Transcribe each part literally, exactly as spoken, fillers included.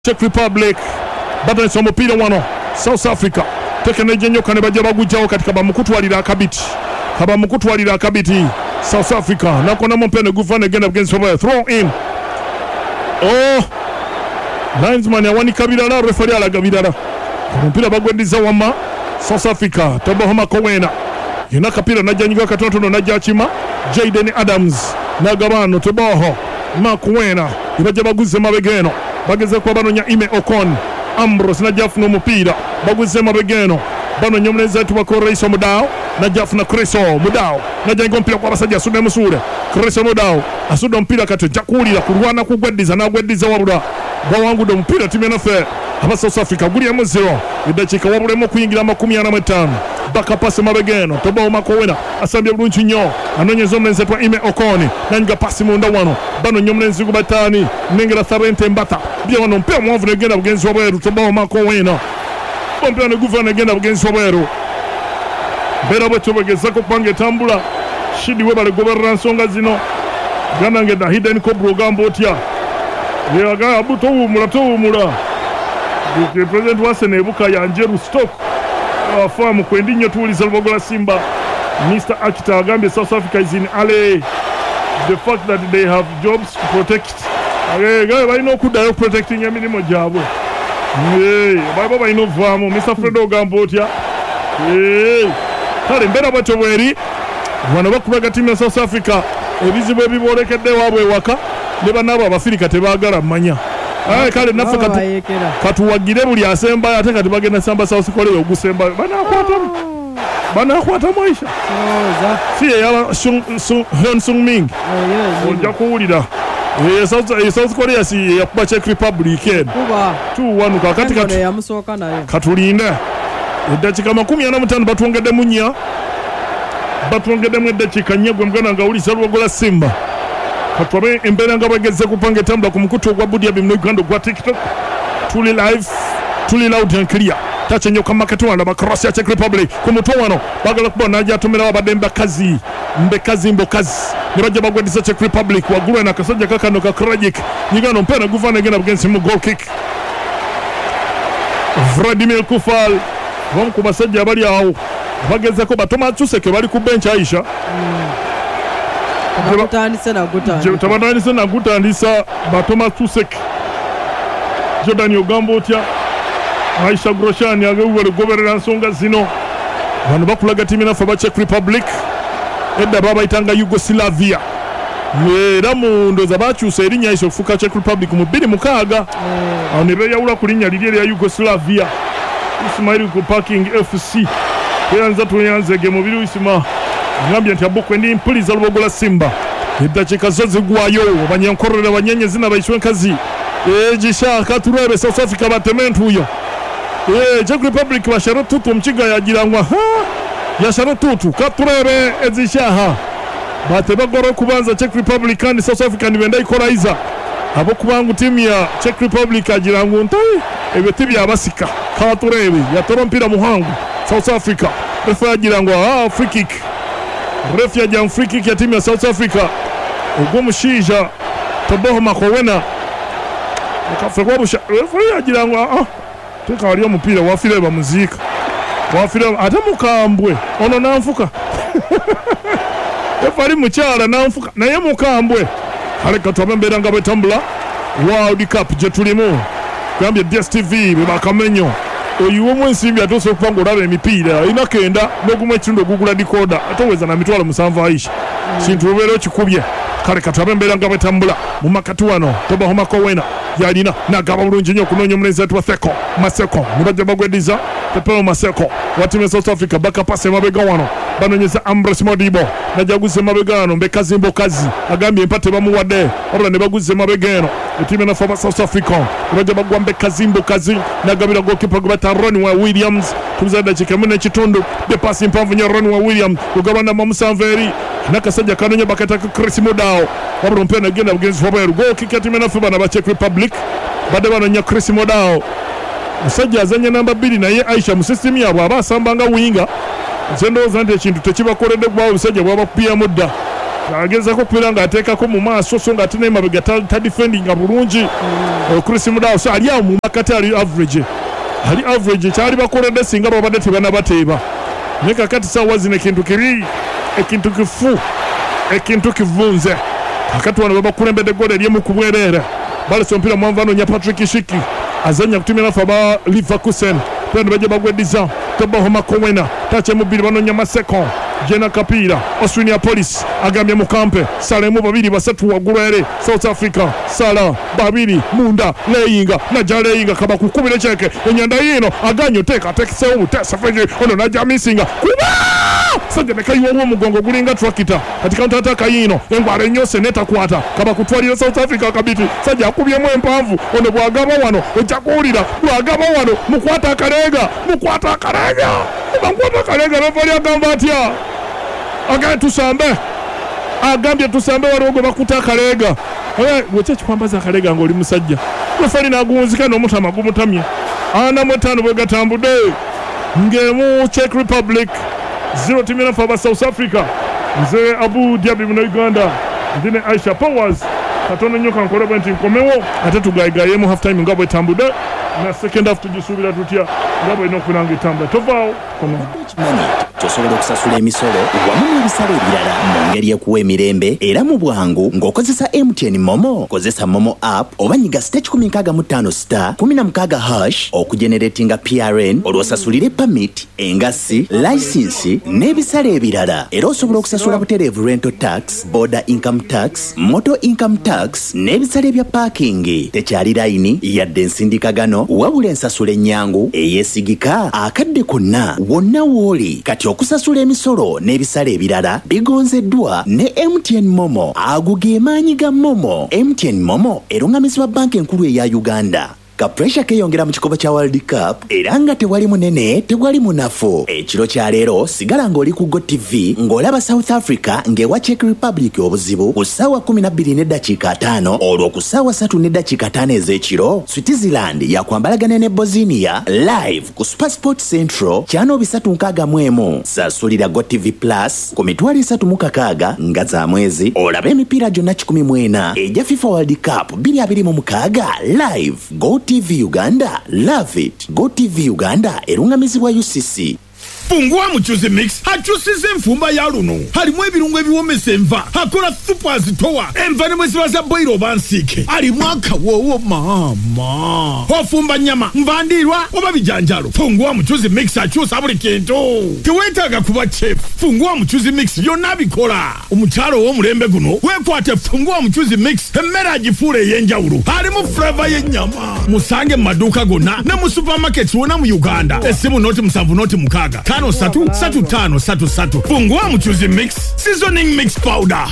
Czech Republic batandise omupiira wano South Africa tekeneje nnyo kane bajja bagujjawo kati kaba mukutwalira akabiti kaba mukutwalira akabiti South Africa nakonamu mpene guvana egenda bugenzi oba throw in oh linesman yawanika birala referee alaga birala omupiira bagwendiza wama South Africa Tobahoma Kowena yina kapira najjanyiga katonotono najja kima Jaden Adams nagabano Tobaho Makwena ibajja baguze mabegeno bageze kwa banonya Ime Okon Ambrose najja afuna omupiira baguze mabegeno banonya omuneza tubako Reiso Mudao najja afuna Kriso Mudao najja ngo mpira kwa basajja asude musule Kriso Mudao asude omupiira kati jakulira kulwana kugweddiza nagweddiza wabula bawangude omupiira timena fe aba South Africa guli ya zero idakika wabulemo kuyingira makumi ana matano baka pasi mabegeno Tobaho Makowena asambye bulungi nnyo anonyeza omulenzi twa Ime Okoni nanyiga pasi munda wano banonye omulenzi gubatani nengera Tharente Mbata bya wano mpira mwavu negenda bugenzi wabweru Tobaho Makowena ompira ne guvana negenda bugenzi wabweru bera bweto bagezako kupanga etambula shidi we bale goberera nsonga zino ganange da hidden cobra gambo otya yaga abuto umula to umula the president wase nebuka ya Njeru stock afamu kwendi nnyo tuuliza Lubogola Simba Mister Akita agambye South Africa is in alley the fact that they have jobs to protect agaye balina okuddayo protecting emirimu gyabwe baba balina ovaamu Mister Fredo ogamba otya kale mbeera bwetyo bweri wano bakubaga tiimu ya South Africa ebizibu ebibolekedde waabwe ewaka ne bannaabo abafirika tebaagala mmanya aye kale naffe katuwagire buli asembayo ate kati bagenda samba South Korea ogusembayo banakwatamu banakwatamu Aisha si eyaba Hyun Sung Min ojja kuwulira South Korea si yakuba Czech Republic two one kakati katulinde eddakiika makumi ana mutaano batwongeddemu nnya batwongeddemu eddakiika nnya gwe muganda nga wulisa Lubogola Simba katwabe embeera nga bageze kupanga etambula ku mukutu ogwa Budia Bimno Uganda gwa TikTok tuli live tuli loud and clear tache nyoka makatu wanda bakross ya Czech Republic ku mutwe wano bagala kuba najja atumira abademba kazi mbekazi mbokazi nibaje bagwedisa Czech Republic wagulwa na kasajja kakano ka Krajic nyigano mpena guvana against against him goal kick Vladimir Kufal bom ku basajja bali awo bageze ko batoma Chuseke bali ku bench Aisha mm. Gutandisa na gutandisa tabandisa na gutandisa batoma Chuseke Jordan Ogambo otya Aisha Groshani agewere goberera nsonga zino bano bakulaga timu na fa Czech Republic edda baba itanga Yugoslavia era mundo za bakyusa erinya iso fuka Czech Republic mu bbiri mukaaga awo ne beyawula ku linnya liri ya Yugoslavia Ismail ku Parking F C yanza tuyanze ge mu biru Isma ngambye nti abukwe ndi mpuliza Lubogola Simba eddakiika zo zigwayo abanyankorera banyenye zina bayishwe nkazi ejishaka turebe South Africa batementu uyo eh Czech Republic bashara tutu mchiga yagirangwa ha yashara tutu katurebe ezishaha batebagoro kubanza Czech Republic kandi South Africa nibenda ikoraiza abo kubangu timu ya Czech Republic agirangu ntai ebeti byabasika katurebe yatorompira muhangu South Africa refa yagirangwa ah free kick refa yajya free kick ya timu ya South Africa ubwo mushija Tobaho Makowena kafekwa busha refa yagirangwa ah teka wali omupira wafire ba muzika wafire ate mukambwe ono nanfuka efali mukyala nanfuka naye mukambwe kale katwabe mbera nga betambula World Cup je tulimu gambye D S T V bakamenyo oyiwo mwensimbi atose kupanga olabe emipiira ina kenda nogumwe kirundo gugula decoder atoweza na mitwalo musanvu Aisha kintu obero kikubye kale katwabe mbera nga betambula mu makatu wano Tobaho Makowena yalina nagaba bulungi nnyo kunoonya omulenzi atwa Theko Maseko nibajja bagweddiza Pepeo Maseko watimu South Africa baka pasi mabega wano banonyeza Ambrose Modibo najaguze mabega wano mbekazi mbokazi agambye empate bamuwadde wabula ne baguze mabega eno etimu na former South Africa nibajja bagwa mbekazi mbokazi nagabira goalkeeper gubata Ronnie wa Williams tuza dakika mu n'ekitundu de pass mpanvu nnyo Ronnie wa Williams kugabana mu Musanveri nakasajja kanonya bakata Chris Mudao wabula mpena agenda bugenzi wabweru goal kick etimu na former na Czech Republic badde banonya Chris Mudao musajja azanya namba bbiri naye Aisha mu system yabo abasambanga winga zendo zande ekintu tekibakoledde gwa musajja bwaba kupiya mudda agezako kubera nga ateekako mu maaso so nga ate n'emabega tadifendinga bulungi. Chris Mudau so ali awo mu makati ali average ali average kyali bakoledde singa babadde tebanabateeba naye kakati saawa zino ekintu kiri ekintu kifu ekintu kivunze kakati wano babakulembedde ggoolo eryemu ku bwereere balesa omupiira mwanvaanoonya Patrick Shiki azanya kutumira nafe aba Leverkusen pera ne bajja bagweddiza Tobahoma Kowena tache mubiri banoonya Maseko Jena Kapira Australia Police agambye mukampe salemu babiri basatu waggulu ere South Africa sala babiri munda leyinga najja leyinga kaba kukubira cheke enyanda yino aganyo teka tekisewo mutesa feje ono najja misinga kuba sanje nekayiwa wo mugongo gulinga trakita kati counter attack yino engwale nyose netakwata kaba kutwalira South Africa kabiti sanje akubyemu empanvu ono bwagaba wano ojakulira bwagaba wano mukwata akalega mukwata akalega mukwata akalega refali agamba atya agambye tusambe agambye tusambe warogo bakuta akalega ewe weche kikwambaza akalega ngoli musajja refali nagunzika n'omutama gumutamye ana mutano bwe gatambude ngemu Czech Republic zero timina for South Africa nze Abu Dhabi mu Uganda ndine Aisha Powers katono nyoka nkole bwenti nkomewo ate tugayigaye mu half time ngabwe tambude na second half tujisubira tutya ngabwe inokunanga itamba tovao kono tosobola okusasula emisolo wamu n'ebisale ebirala mu ngeri y'ekuwa emirembe era mu bwangu ng'okozesa M T N Momo kozesa Momo app oba nyiga star kumi nkaaga mu ttaano star kumi na mukaaga hash okugeneratinga P R N olwosasulire permit engassi license n'ebisale ebirala era osobola okusasula butereevu rental tax border income tax motor income tax n'ebisale ebya parking tekyali layini yadde ensindikagano wabula ensasula ennyangu eyeesigika akadde konna wonna wooli kati okusasula emisolo n'ebisale ebirala bigonzeddwa ne M T N Momo ago ge maanyi ga Momo. M T N Momo erungamizibwa banka enkulu eya Uganda. Ka pressure keyongera mu kikopo kya World Cup era nga tewali munene tewali munafu ekiro kya leero sigala ng'oli ku Go T V ng'olaba South Africa ng'ewa Czech Republic obuzibu ku ssaawa kumi na bbiri n'eddakiika ataano olwo ku ssaawa ssatu n'eddakiika ataano ez'ekiro Switzerland yakwambalagana ne Bosnia live ku Supersport Central kyano bisatu nkaaga mu emu sasulira Go T V Plus ku mitwalo esatu mu kakaaga nga za mwezi olaba emipiira gyonna kikumi mu ena egya FIFA World Cup bbiri abiri mu mukaaga live Go T V Uganda, love it. Go T V Uganda, erungamizibwa U C C. Fungua Muchuzi Mix hachusize mfumba ya luno halimu ebirungo ebiwomesa enva hakola super zitowa enva ne mwesibaza boiro bansike ali mwaka wowo mama ofumba nyama mvandirwa oba bijanjalo Fungua Muchuzi Mix hachusa buli kintu tiwetaga kuba chef Fungua Muchuzi Mix yonna bikola omukyalo w'omulembe guno wekwate Fungua Muchuzi Mix emmere agifule yenjawulo halimu flavor y'ennyama musange mu maduuka gonna ne mu supermarket wonna mu Uganda esimu noti musanvu noti mukaga tano satu satu tano satu satu Fungua Muchuzi Mix seasoning mix powder.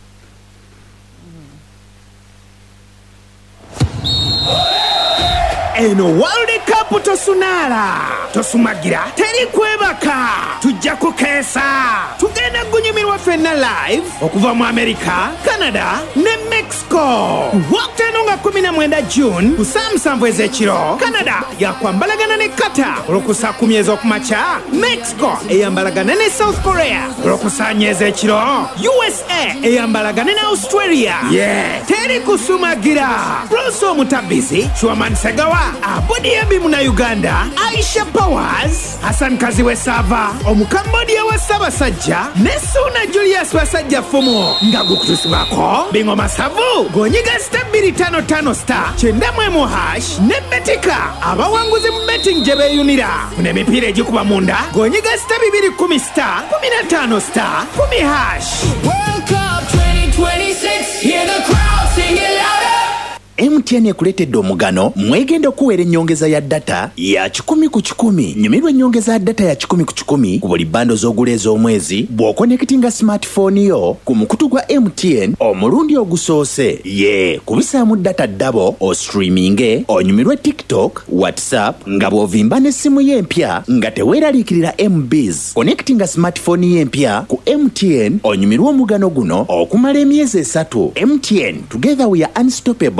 Eno World Cup tosunala tosumagira teri kwebaka tujja kukeesa tugenda gunyumirwa fenna live okuva mu America, Canada ne Mexico wakati nga kumi na mwenda June ku saa musanvu ez'ekiro Canada yakwambalagana ne Qatar olw'okusaa kumi ez'okumakya Mexico eyambalagana ne South Korea olw'okusaa nnya ez'ekiro U S A eyambalagana ne Australia yeah teri kusumagira Rosso Mutabisi Chwaman Segawa Abu Dhabi mu Uganda Aisha Powers Hassan Kaziwe Sava Omukambodia wa Sabasajja ne Suna Julius Wasajja Fumo nga gukutusibako Bingoma Savu gonyiga star bbiri ttaano ttaano star kyenda mu emu hash ne Betika abawanguzi mu betting gye beeyunira funa emipiira egikuba munda gonyiga star bibiri kumi star kumi na ttaano star kumi hash. World Cup twenty twenty-six, hear the crowd sing it louder. M T N ekuletedde omugano mwegenda okuweera ennyongeza ya data ya kikumi ku kikumi nyumirwa ennyongeza ya data ya kikumi ku kikumi ku buli bando z'ogula ez'omwezi bw'okonekitinga smartphone yo ku mukutu gwa M T N omulundi ogusoose ye kubisaamu data ddabo ostreaminge onyumirwe TikTok, WhatsApp nga bw'ovimba n'essimu ye empya nga teweeraliikirira M Bs konekitinga smartphone ye empya ku M T N onyumirwe omugano guno okumala emyezi esatu. M T N together we are unstoppable.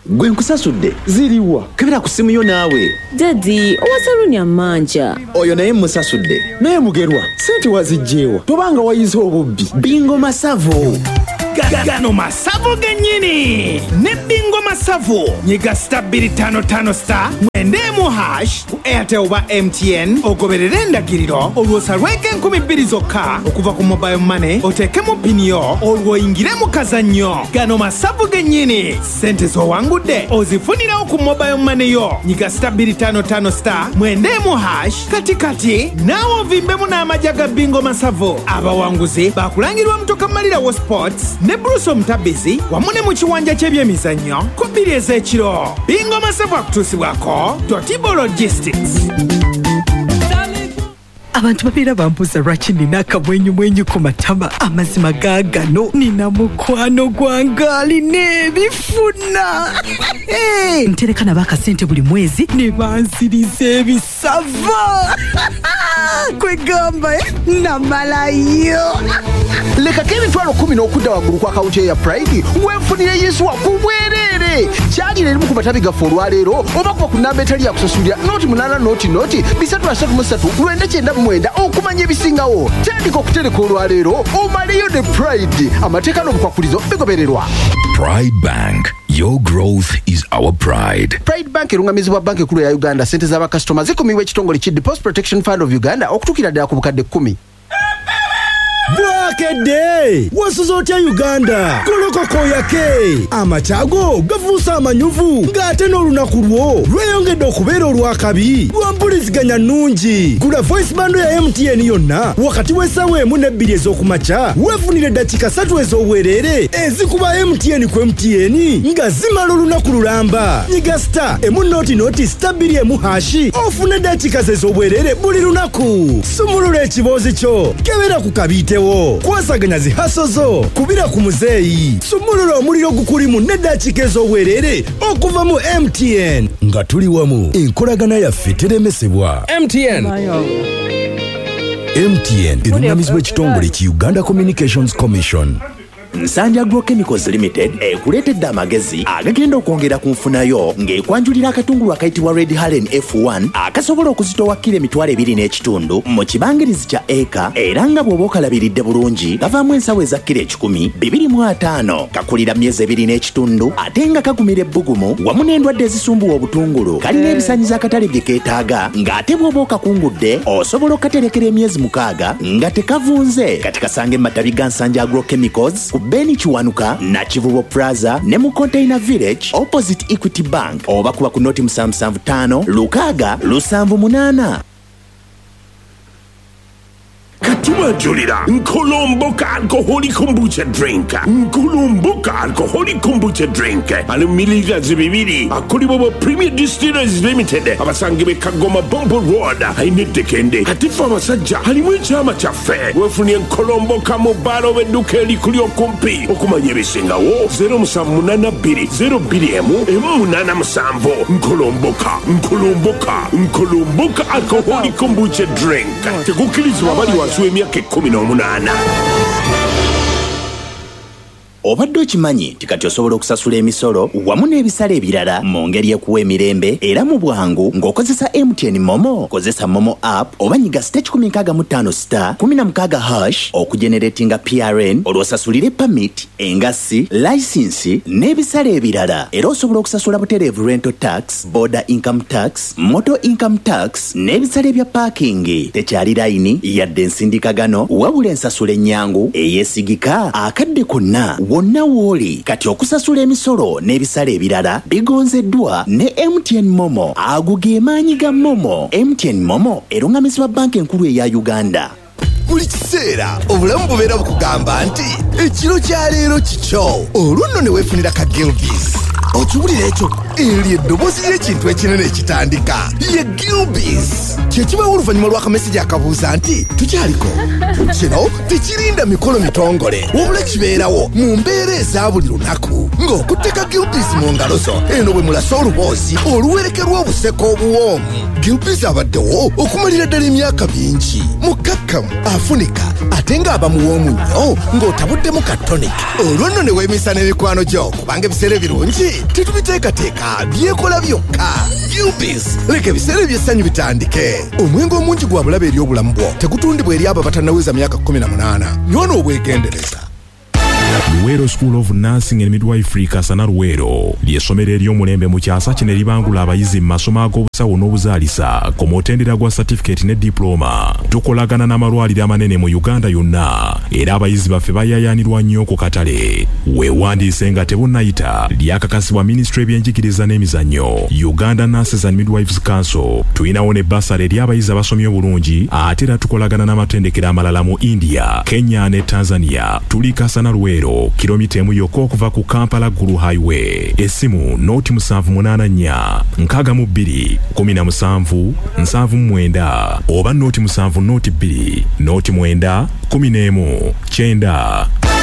gwe nkusasudde ziriwa kebera ku simu yo naawe Daddy, owasalunya manja. oyo naye musasudde naye mugerwa sente wazijjeewa tobanga wayize obubbi. bingo masavu gano masavu gennyini ne bingo masavu nyiga star bbiri ttaano ttaano star mwendemu hash ku airtel oba M T N ogoberere endagiriro olwosalweko enkumi bbiri zokka okuva ku mobile money oteekemu pini yo olwoyingire mu kazannyo. Gano masavu gennyini sente z'owangudde ozifunirawo ku mobile money yo nyiga star bbiri ttaano ttaano star mwendemu hash kati kati naawe ovimbemu n'amajja ga bingo masavu. Abawanguzi bakulangirwa mutoka malirawo sports ne Bruce Omutabizi wamu ne mu kiwanja ky'ebyemizannyo ku bbiri ez'ekiro. Bingo masavu akutuusibwako Totibo Logistics. Abantu babeera bambuuza lwaki nina akamwenyumwenyu ku matama. Amazima gaagano nina mukwano gwange alina ebifuna. Hey, ntereka nabo akasente buli mwezi ne banziriza ebisava. Kwegamba namalayo. lekako emitwalo kumi n'okudda waggulu ku akawunti ya Pride weefunire Yesu wakubwerere. Kyalira erimu ku matabi gaffe olwaleero oba kuba ku nnamba etali ya kusasulira noti munaana noti noti bisatu asatu mu ssatu lwenda kyenda mu mwenda okumanya ebisingawo. Tandika okutereka olwaleero omaleyo ne Pride. Amateeka n'obukwakulizo bigobererwa. Pride Bank. Your growth is our pride. Pride Bank erungamizibwa banka ekkulu ya Uganda. Sente z'abakasitoma zikuumibwa ekitongole ki Deposit Protection Fund of Uganda okutuukira ddala ku bukadde kkumi. Bwakedde wasuza otya Uganda kolokoko yake amacyago gafuusa amanyuvu ng'ate n'olunaku lwo lweyongedde okubeera olwakabi lwa mpuliziganya nnungi. Gula voice bando ya M T N yonna wakati w'essaawa emu n'ebbiri ez'okumakya weefunire eddakiika ssatu ez'obwereere ezikuba M T N ku M T N nga zimala olunaku lulamba. Nyiga star emu noti noti star bbiri emu hashi ofune eddakiika ze ez'obwereere buli lunaku. Sumulula ekiboozi kyo kebera ku kabiite kwasaganya zihasozo kubira ku muzeeyi. Sumulula omuliro gukulimu n'eddakiika ez'obwereere okuva mu M T N nga tuli wamu enkolagana yaffe teremesebwa. M T N M T N erungamizibwa ekitongole ki Uganda Communications Commission. Nsanja Agrochemicals Limited ekuleetedde amagezi agagenda okwongera ku nfunayo ng'ekwanjulira akatungulu akayitibwa Red Haren F one akasobola okuzitowa kilo emitwalo ebiri n'ekitundu mu kibangirizi kya eka era nga bw'oba okalabiridde bulungi kavaamu ensawo eza kilo ekikumi bibiri mu ataano kakulira myezi ebiri n'ekitundu ate nga kagumira ebbugumu wamu n'endwadde ezisumbuwa obutungulu kalina ebisaanyizo akatale bye keetaaga ng'ate bw'oba okakungudde osobola okukaterekera emyezi mukaaga nga tekavunze. Kati kasange mu matabi ga Nsanja Agrochemicals Beni Kiwanuka na Kivubo Plaza ne mu Container Village opposite Equity Bank oba kuba ku noti musanvu musanvu ttaano lukaaga lusanvu munaana. Katiwajulira Nkolomboka alcoholic kombucha drink. Nkolomboka alcoholic kombucha drink. Ali mililita zibibiri akolibwa bo Premier Distillers Limited abasangibe Kagoma Bombo Road ainette kende atifa amasajja alimu ekyama kyaffe wefunye Nkolomboka mu balo bedduka erikuli okumpi okumanya ebisingawo zero musanvu munaana bbiri zero bbiri emu emu munaana musanvu. Nkolomboka Nkolomboka Nkolomboka alcoholic kombucha drink tegukirizibwa bali wansi w'emyaka ekkumi n'omunaana. Obadde okimanyi nti kati osobola okusasula emisolo wamu n'ebisale ebirala mu ngeri ekuwa emirembe era mu bwangu ng'okozesa M T N Momo. Kozesa Momo app oba nyiga star kikumi nkaaga mu ttaano star kumi na mukaaga hash okugeneratinga P R N olwosasulire permit engassi license n'ebisale ebirala era osobola okusasula butereevu rental tax border income tax motor income tax n'ebisale bya parking. Tekyali layini yadde ensindikagano wabula ensasula ennyangu eyeesigika akadde konna wonna wooli. Kati okusasula emisolo n'ebisale ebirala bigonzeddwa ne M T N Momo. Ago ge maanyi ga Momo. M T N Momo erungamizibwa banka enkulu eya Uganda. Buli kiseera obulamu bubeera bukugamba nti ekiro kya leero kikyo olwo nno ne weefunira ka Gelvis. Okiwulira ekyo eri eddoboozi y'ekintu ekinene ekitandika ye Gilbis kyekibawo oluvannyuma lw'akamesejja akabuuza nti tukyaliko kino tekirinda mikolo mitongole wabula kibeerawo mu mbeera eza buli lunaku ng'okutteka Gilbis mu ngalo zo eno bwe mulasa oluboozi oluwerekerwa obuseko obuwoomu. Gilbis abaddewo okumalira ddala emyaka mingi mukakkamu afunika ate ng'aba muwoomu nnyo ng'otabuddemu ka tonic. olwo nno ne weemisa n'emikwano gyo kubanga ebiseera ebirungi tetubiteekateeka byekola byokka. Gilbis leka ebiseera eby'essanyu bitandike. omwenge omungi gwa bulabe eri obulamu bwo tegutundibwa eri abo abatannaweza myaka kumi na munaana. nywona obwegendereza. Luwero School of Nursing and Midwifery Kasana Luwero ly'essomero ery'omulembe mu kyasa kino eribangula abayizi mu masomo ag'obusawo n'obuzaalisa ku mutendera gwa certificate ne diploma. Tukolagana n'amalwaliro amanene mu Uganda yonna era abayizi baffe bayayaanirwa nnyo ku katale. Weewandiise nga tebunnayita lyakakasibwa Ministry y'ebyenjigiriza n'emizannyo Uganda Nurses and Midwives Council. Tuyinawo ne basale eri abayizi abasomye obulungi ate era tukolagana n'amatendekero amalala mu India, Kenya ne Tanzania. Tuli Kasana Luwero kilomita emu yokka okuva ku Kampala Gulu Highway. Essimu noti musanvu munaana nnya nkaaga mu bbiri kumi na musanvu nsanvu mu mwenda oba noti musanvu noti bbiri noti mwenda kumi n'emu kyenda.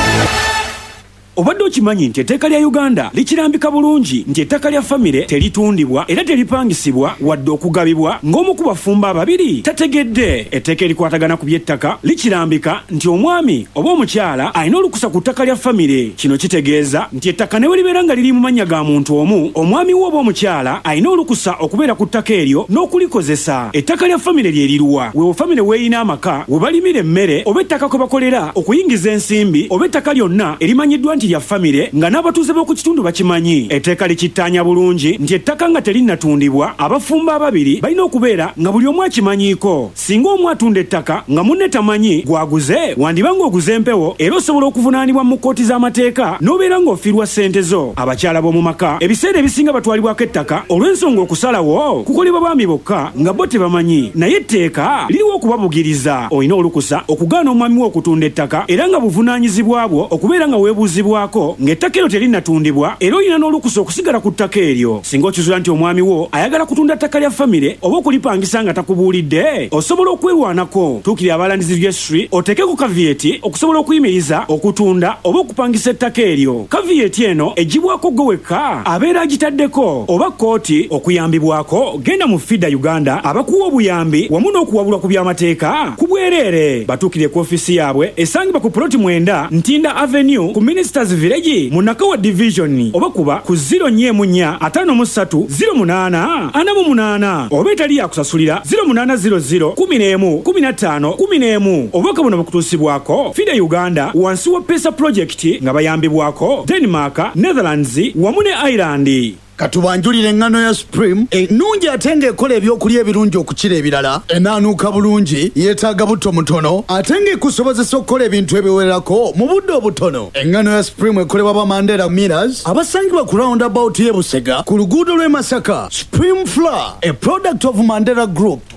Obadde okimanyi nti etteeka lya Uganda likirambika bulungi nti ettaka lya famire teritundibwa era teripangisibwa wadde okugabibwa ng'omu ku bafumba ababiri tategedde. Etteeka erikwatagana ku by'ettaka likirambika nti omwami oba omukyala alina olukusa ku ttaka lya famire. Kino kitegeeza nti ettaka ne bwe libeera nga liri mu mannya ga muntu omu, omwami we oba omukyala alina olukusa okubeera ku ttaka eryo n'okulikozesa. Ettaka lya famire lye liruwa weewo famire weeyina amaka we balimira emmere oba ettaka kwe bakolera okuyingiza ensimbi oba ettaka lyonna erimanyiddwa nti ya famire nga n'abatuuze b'oku kitundu bakimanyi. Etteeka likittaanya bulungi nti ettaka nga terinnatundibwa abafumba ababiri balina okubeera nga buli omu akimanyiiko. Singa omu atunda ettaka nga munne tamanyi gwaguze wandiba ng'oguze empewo era osobola okuvunaanibwa mu kkooti z'amateeka n'obeera ng'ofiirwa ssente zo. Abakyala b'omu maka ebiseera ebisinga batwalibwako ettaka olw'ensonga okusalawo kukolebwa baami bokka nga bo tebamanyi, naye etteeka liriwo okubabugiriza. Olina olukusa okugaana omwami we okutunda ettaka era nga buvunaanyizibwa bwo okubeera nga weebuuzibwa ng'ettaka eryo terinnatundibwa era olina n'olukusa okusigala ku ttaka eryo. Singa okizuula nti omwami wo ayagala kutunda ttaka lya famire oba okulipangisa nga takubuulidde, osobola okwerwanako. Tuukirira abalandizi registry oteekeko kaviyeti okusobola okuyimiriza okutunda oba okupangisa ettaka eryo. Kaviyeti eno egibwako gwe wekka abeera agitaddeko oba kkooti okuyambibwako. Genda mu Fida Uganda abakuwa obuyambi wamu n'okuwabulwa ku by'amateeka ku bwereere. Batuukire ku ofisi yaabwe esangibwa ku ploti mwenda Ntinda Avenue ku Ministers Village mu Nakawa Division oba kuba ku zero nnya emu nnya ataano mu ssatu zero munaana ana mu munaana oba etali yakusasulira zero munaana zero zero kumi n'emu kumi na ttaano kumi n'emu. Obubaka buno bukutuusibwako Fida Uganda wansi wa Pesa Project nga bayambibwako Denmark, Netherlands wamu ne Ireland. Katubanjulire engano ya Supreme ennungi ate ng'ekola ebyokulya ebirungi okukira ebirala, enaanuuka bulungi, yeetaaga butto mutono ate ng'ekusobozesa okukola ebintu ebiwererako mu budde obutono. Engano ya Supreme ekolebwa ba Mandela Millers abasangibwa ku roundabout y'e Busega ku luguudo lw'e Masaka. Supreme Flour, a product of Mandela Group.